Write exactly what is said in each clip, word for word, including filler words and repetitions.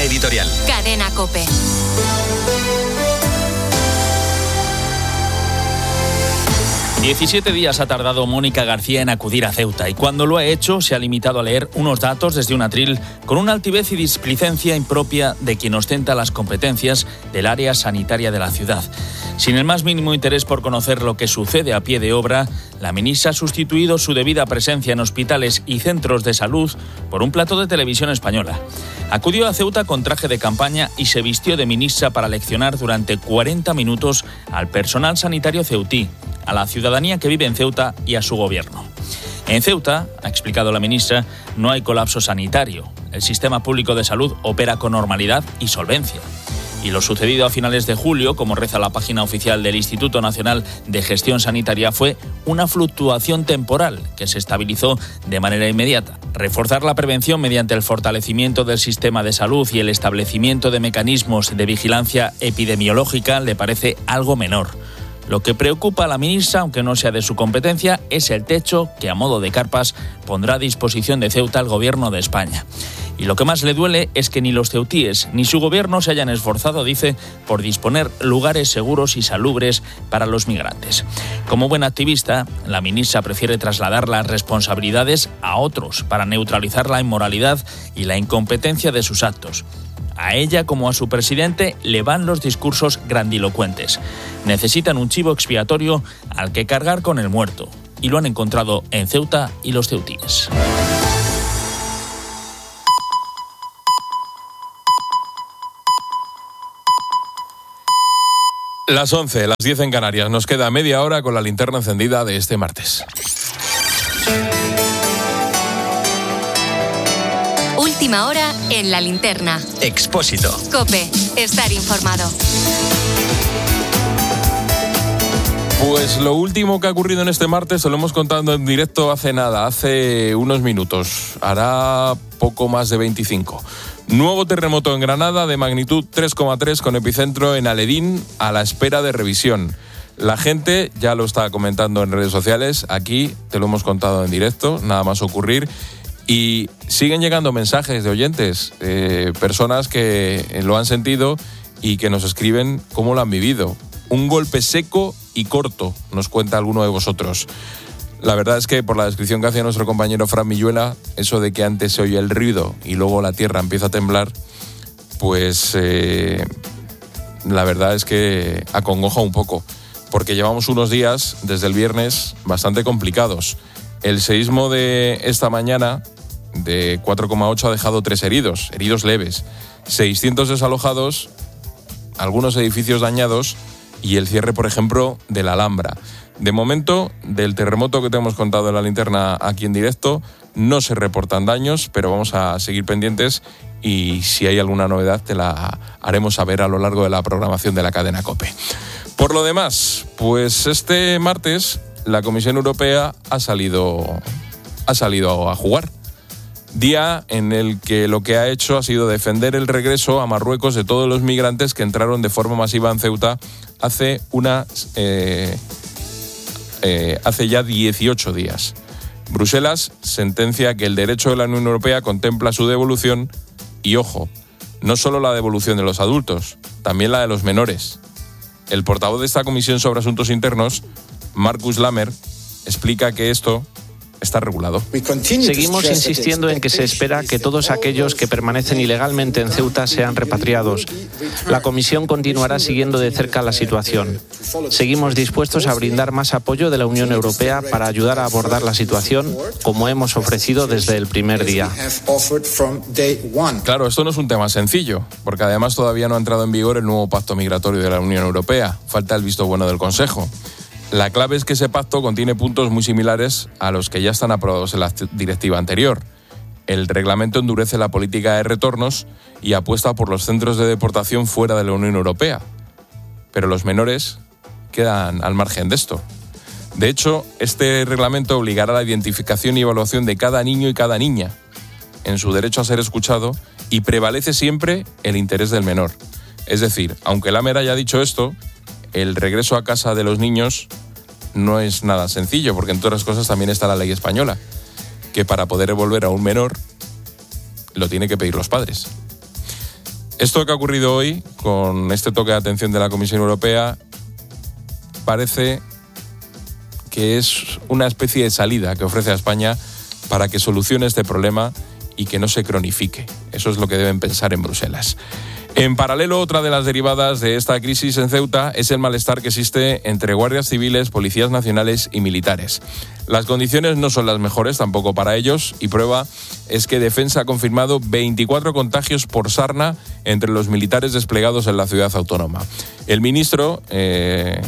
editorial. Cadena COPE. diecisiete días ha tardado Mónica García en acudir a Ceuta y cuando lo ha hecho se ha limitado a leer unos datos desde un atril con una altivez y displicencia impropia de quien ostenta las competencias del área sanitaria de la ciudad. Sin el más mínimo interés por conocer lo que sucede a pie de obra, la ministra ha sustituido su debida presencia en hospitales y centros de salud por un plato de televisión española. Acudió a Ceuta con traje de campaña y se vistió de ministra para leccionar durante cuarenta minutos al personal sanitario ceutí, a la ciudadanía que vive en Ceuta y a su gobierno. En Ceuta, ha explicado la ministra, no hay colapso sanitario. El sistema público de salud opera con normalidad y solvencia. Y lo sucedido a finales de julio, como reza la página oficial del Instituto Nacional de Gestión Sanitaria, fue una fluctuación temporal que se estabilizó de manera inmediata. Reforzar la prevención mediante el fortalecimiento del sistema de salud y el establecimiento de mecanismos de vigilancia epidemiológica le parece algo menor. Lo que preocupa a la ministra, aunque no sea de su competencia, es el techo que, a modo de carpas, pondrá a disposición de Ceuta el Gobierno de España. Y lo que más le duele es que ni los ceutíes ni su gobierno se hayan esforzado, dice, por disponer lugares seguros y salubres para los migrantes. Como buena activista, la ministra prefiere trasladar las responsabilidades a otros para neutralizar la inmoralidad y la incompetencia de sus actos. A ella, como a su presidente, le van los discursos grandilocuentes. Necesitan un chivo expiatorio al que cargar con el muerto. Y lo han encontrado en Ceuta y los ceutíes. Las once, las diez en Canarias. Nos queda media hora con la linterna encendida de este martes. Última hora en la linterna. Expósito. COPE. Estar informado. Pues lo último que ha ocurrido en este martes se lo hemos contado en directo hace nada, hace unos minutos. Hará poco más de veinticinco. Nuevo terremoto en Granada de magnitud tres coma tres con epicentro en Aledín, a la espera de revisión. La gente ya lo está comentando en redes sociales, aquí te lo hemos contado en directo, nada más ocurrir. Y siguen llegando mensajes de oyentes, eh, personas que lo han sentido y que nos escriben cómo lo han vivido. Un golpe seco y corto, nos cuenta alguno de vosotros. La verdad es que por la descripción que hacía nuestro compañero Fran Milluela, eso de que antes se oye el ruido y luego la tierra empieza a temblar, pues eh, la verdad es que acongoja un poco, porque llevamos unos días, desde el viernes, bastante complicados. El seísmo de esta mañana, de cuatro coma ocho, ha dejado tres heridos, heridos leves, seiscientos desalojados, algunos edificios dañados y el cierre, por ejemplo, de la Alhambra. De momento, del terremoto que te hemos contado en la linterna aquí en directo, no se reportan daños, pero vamos a seguir pendientes y si hay alguna novedad te la haremos saber a lo largo de la programación de la cadena COPE. Por lo demás, pues este martes la Comisión Europea ha salido, ha salido a jugar. Día en el que lo que ha hecho ha sido defender el regreso a Marruecos de todos los migrantes que entraron de forma masiva en Ceuta hace una eh, eh, hace ya dieciocho días. Bruselas sentencia que el derecho de la Unión Europea contempla su devolución y, ojo, no solo la devolución de los adultos, también la de los menores. El portavoz de esta Comisión sobre Asuntos Internos, Markus Lammer, explica que esto está regulado. Seguimos insistiendo en que se espera que todos aquellos que permanecen ilegalmente en Ceuta sean repatriados. La Comisión continuará siguiendo de cerca la situación. Seguimos dispuestos a brindar más apoyo de la Unión Europea para ayudar a abordar la situación, como hemos ofrecido desde el primer día. Claro, esto no es un tema sencillo, porque además todavía no ha entrado en vigor el nuevo pacto migratorio de la Unión Europea. Falta el visto bueno del Consejo. La clave es que ese pacto contiene puntos muy similares a los que ya están aprobados en la directiva anterior. El reglamento endurece la política de retornos y apuesta por los centros de deportación fuera de la Unión Europea. Pero los menores quedan al margen de esto. De hecho, este reglamento obligará a la identificación y evaluación de cada niño y cada niña en su derecho a ser escuchado y prevalece siempre el interés del menor. Es decir, aunque Lammer haya dicho esto, el regreso a casa de los niños no es nada sencillo, porque entre otras cosas también está la ley española, que para poder devolver a un menor lo tiene que pedir los padres. Esto que ha ocurrido hoy, con este toque de atención de la Comisión Europea, parece que es una especie de salida que ofrece a España para que solucione este problema y que no se cronifique. Eso es lo que deben pensar en Bruselas. En paralelo, otra de las derivadas de esta crisis en Ceuta es el malestar que existe entre guardias civiles, policías nacionales y militares. Las condiciones no son las mejores tampoco para ellos, y prueba es que Defensa ha confirmado veinticuatro contagios por sarna entre los militares desplegados en la ciudad autónoma. El ministro eh,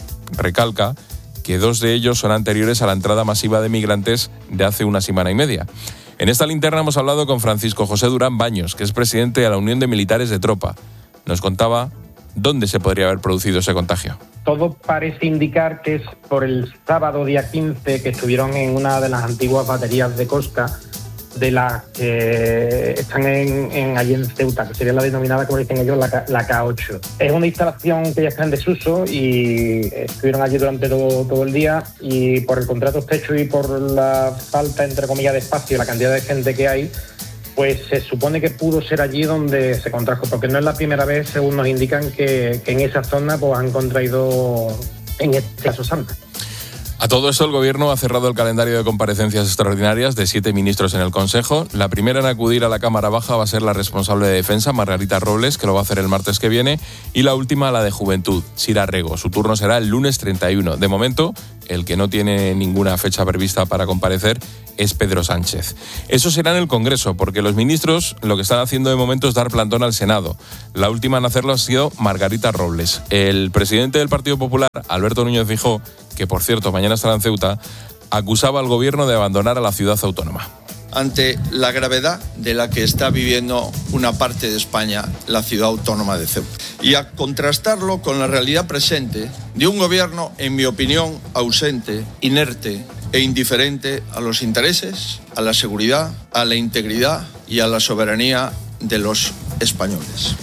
recalca que dos de ellos son anteriores a la entrada masiva de migrantes de hace una semana y media. En esta linterna hemos hablado con Francisco José Durán Baños, que es presidente de la Unión de Militares de Tropa. Nos contaba dónde se podría haber producido ese contagio. Todo parece indicar que es por el sábado día quince, que estuvieron en una de las antiguas baterías de costa de las que están en, en, allí en Ceuta, que sería la denominada, como dicen ellos, la, la K ocho. Es una instalación que ya está en desuso y estuvieron allí durante todo, todo el día, y por el contrato estrecho y por la falta, entre comillas, de espacio y la cantidad de gente que hay, pues se supone que pudo ser allí donde se contrajo, porque no es la primera vez, según nos indican, que, que en esa zona pues han contraído, en este caso, Santa. A todo esto, el Gobierno ha cerrado el calendario de comparecencias extraordinarias de siete ministros en el Consejo. La primera en acudir a la Cámara Baja va a ser la responsable de Defensa, Margarita Robles, que lo va a hacer el martes que viene, y la última, la de Juventud, Sira Rego. Su turno será el lunes treinta y uno. De momento, el que no tiene ninguna fecha prevista para comparecer es Pedro Sánchez. Eso será en el Congreso, porque los ministros lo que están haciendo de momento es dar plantón al Senado. La última en hacerlo ha sido Margarita Robles. El presidente del Partido Popular, Alberto Núñez Feijóo, que por cierto mañana estará en Ceuta, acusaba al gobierno de abandonar a la ciudad autónoma. Ante la gravedad de la que está viviendo una parte de España, la ciudad autónoma de Ceuta, y a contrastarlo con la realidad presente de un gobierno, en mi opinión, ausente, inerte e indiferente a los intereses, a la seguridad, a la integridad y a la soberanía de los españoles.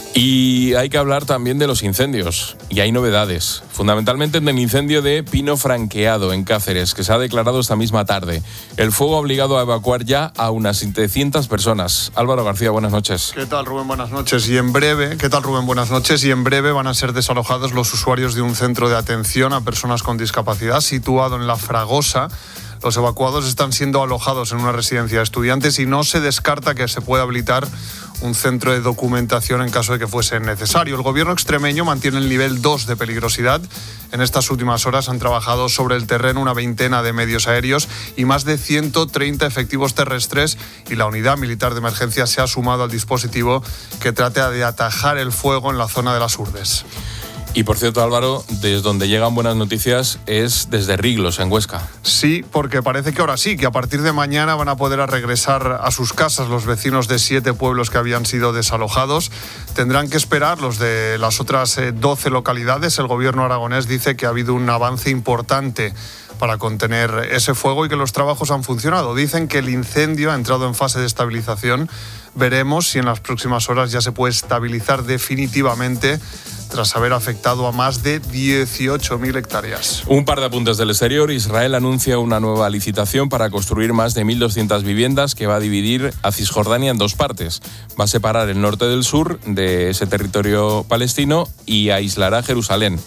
Y hay que hablar también de los incendios, y hay novedades, fundamentalmente en el incendio de Pino Franqueado, en Cáceres, que se ha declarado esta misma tarde. El fuego ha obligado a evacuar ya a unas setecientas personas. Álvaro García, buenas noches. ¿Qué tal, Rubén? Buenas noches. Y en breve, ¿qué tal, Rubén? Buenas noches. Y en breve van a ser desalojados los usuarios de un centro de atención a personas con discapacidad situado en La Fragosa. Los evacuados están siendo alojados en una residencia de estudiantes y no se descarta que se pueda habilitar un centro de documentación en caso de que fuese necesario. El gobierno extremeño mantiene el nivel dos de peligrosidad. En estas últimas horas han trabajado sobre el terreno una veintena de medios aéreos y más de ciento treinta efectivos terrestres, y la unidad militar de emergencia se ha sumado al dispositivo que trata de atajar el fuego en la zona de las Urdes. Y por cierto, Álvaro, desde donde llegan buenas noticias es desde Riglos, en Huesca. Sí, porque parece que ahora sí, que a partir de mañana van a poder regresar a sus casas los vecinos de siete pueblos que habían sido desalojados. Tendrán que esperar los de las otras doce localidades. El gobierno aragonés dice que ha habido un avance importante para contener ese fuego y que los trabajos han funcionado. Dicen que el incendio ha entrado en fase de estabilización. Veremos si en las próximas horas ya se puede estabilizar definitivamente tras haber afectado a más de dieciocho mil hectáreas. Un par de apuntes del exterior. Israel anuncia una nueva licitación para construir más de mil doscientas viviendas que va a dividir a Cisjordania en dos partes. Va a separar el norte del sur de ese territorio palestino y aislará Jerusalén,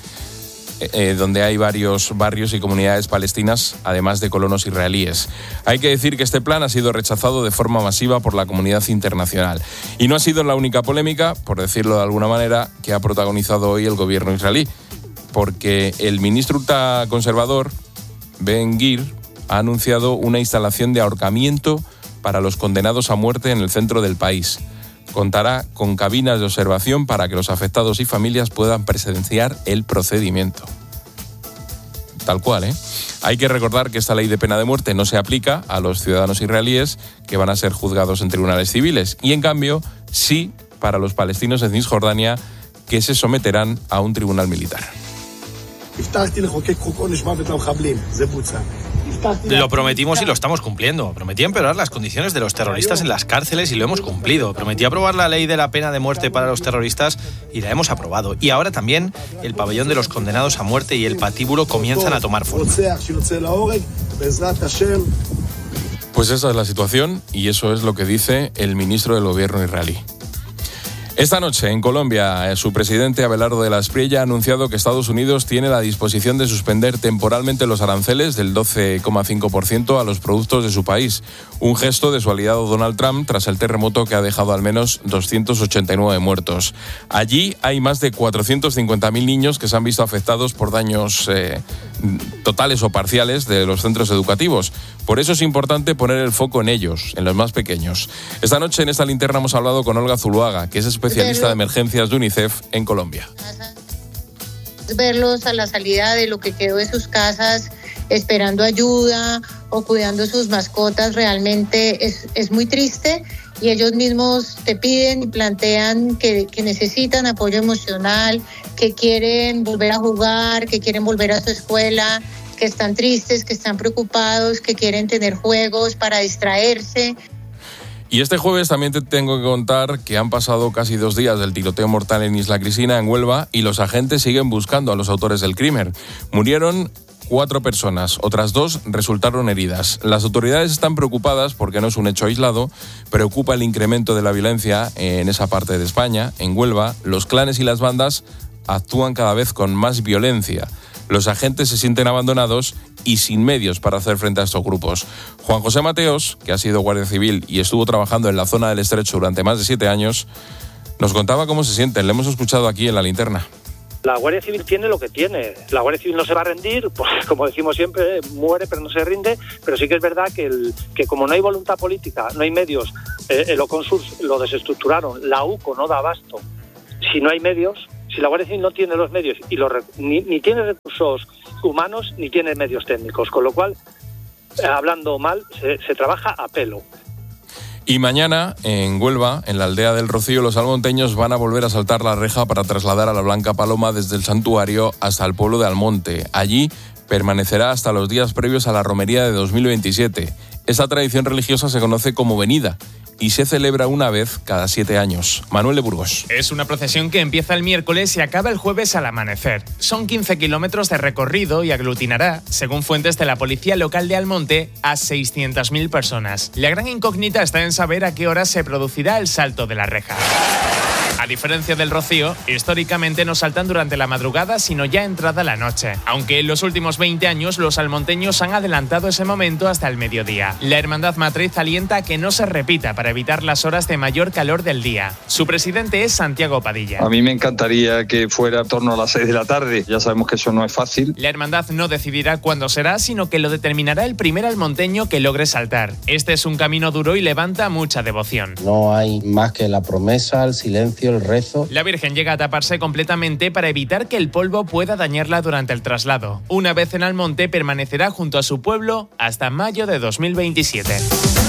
Eh, donde hay varios barrios y comunidades palestinas, además de colonos israelíes. Hay que decir que este plan ha sido rechazado de forma masiva por la comunidad internacional. Y no ha sido la única polémica, por decirlo de alguna manera, que ha protagonizado hoy el gobierno israelí, porque el ministro ultraconservador, Ben-Gvir, ha anunciado una instalación de ahorcamiento para los condenados a muerte en el centro del país. Contará con cabinas de observación para que los afectados y familias puedan presenciar el procedimiento. Tal cual, ¿eh? Hay que recordar que esta ley de pena de muerte no se aplica a los ciudadanos israelíes que van a ser juzgados en tribunales civiles, y en cambio sí para los palestinos en Cisjordania, que se someterán a un tribunal militar. Lo prometimos y lo estamos cumpliendo. Prometí empeorar las condiciones de los terroristas en las cárceles y lo hemos cumplido. Prometí aprobar la ley de la pena de muerte para los terroristas y la hemos aprobado. Y ahora también el pabellón de los condenados a muerte y el patíbulo comienzan a tomar forma. Pues esa es la situación y eso es lo que dice el ministro del gobierno israelí. Esta noche en Colombia, su presidente Abelardo de la Espriella ha anunciado que Estados Unidos tiene la disposición de suspender temporalmente los aranceles del doce coma cinco por ciento a los productos de su país. Un gesto de su aliado Donald Trump tras el terremoto que ha dejado al menos doscientos ochenta y nueve muertos. Allí hay más de cuatrocientos cincuenta mil niños que se han visto afectados por daños eh, totales o parciales de los centros educativos. Por eso es importante poner el foco en ellos, en los más pequeños. Esta noche en esta linterna hemos hablado con Olga Zuluaga, que es especialista de emergencias de UNICEF en Colombia. Verlos a la salida de lo que quedó de sus casas, esperando ayuda o cuidando sus mascotas, realmente es, es muy triste, y ellos mismos te piden y plantean que, que necesitan apoyo emocional, que quieren volver a jugar, que quieren volver a su escuela, que están tristes, que están preocupados, que quieren tener juegos para distraerse. Y este jueves también te tengo que contar que han pasado casi dos días del tiroteo mortal en Isla Cristina, en Huelva, y los agentes siguen buscando a los autores del crimen. Murieron cuatro personas, otras dos resultaron heridas. Las autoridades están preocupadas porque no es un hecho aislado, preocupa el incremento de la violencia en esa parte de España. En Huelva, los clanes y las bandas actúan cada vez con más violencia. Los agentes se sienten abandonados y sin medios para hacer frente a estos grupos. Juan José Mateos, que ha sido guardia civil y estuvo trabajando en la zona del Estrecho durante más de siete años, nos contaba cómo se sienten. Le hemos escuchado aquí en la linterna. La Guardia Civil tiene lo que tiene. La Guardia Civil no se va a rendir, pues como decimos siempre, muere pero no se rinde, pero sí que es verdad que, el, que como no hay voluntad política, no hay medios, eh, el Oconsur lo desestructuraron, la UCO no da abasto. Si no hay medios, si la Guardia Civil no tiene los medios, y los, ni, ni tiene recursos humanos, ni tiene medios técnicos, con lo cual, eh, hablando mal, se, se trabaja a pelo. Y mañana, en Huelva, en la aldea del Rocío, los almonteños van a volver a saltar la reja para trasladar a la Blanca Paloma desde el santuario hasta el pueblo de Almonte. Allí permanecerá hasta los días previos a la romería de dos mil veintisiete. Esta tradición religiosa se conoce como venida y se celebra una vez cada siete años. Manuel de Burgos. Es una procesión que empieza el miércoles y acaba el jueves al amanecer. Son quince kilómetros de recorrido y aglutinará, según fuentes de la policía local de Almonte, a seiscientas mil personas. La gran incógnita está en saber a qué hora se producirá el salto de la reja. A diferencia del Rocío, históricamente no saltan durante la madrugada, sino ya entrada la noche. Aunque en los últimos veinte años los almonteños han adelantado ese momento hasta el mediodía. La Hermandad Matriz alienta a que no se repita para evitar las horas de mayor calor del día. Su presidente es Santiago Padilla. A mí me encantaría que fuera a torno a las seis de la tarde. Ya sabemos que eso no es fácil. La Hermandad no decidirá cuándo será, sino que lo determinará el primer almonteño que logre saltar. Este es un camino duro y levanta mucha devoción. No hay más que la promesa, el silencio, el rezo. La Virgen llega a taparse completamente para evitar que el polvo pueda dañarla durante el traslado. Una vez en Almonte, permanecerá junto a su pueblo hasta mayo de dos mil veintisiete.